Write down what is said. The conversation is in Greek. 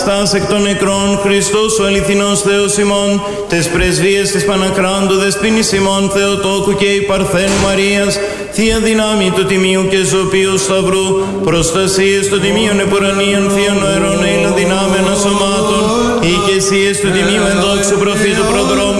Στάς εκ των νεκρών, Χριστός ο αληθινός Θεός ημών, τες πρεσβείες της Πανακράντου δεσποίνης ημών, Θεοτόκου και η Παρθένου Μαρίας, Θεία Δυνάμει του Τιμίου και Ζωπίου Σταυρού, προστασίες των Τιμίων Επουρανίων, Θείων Νοερών, Ειλοδυνάμενα Σωμάτων, οικεσίες του Τιμίου Ενδόξου Προφήτου Προδρόμου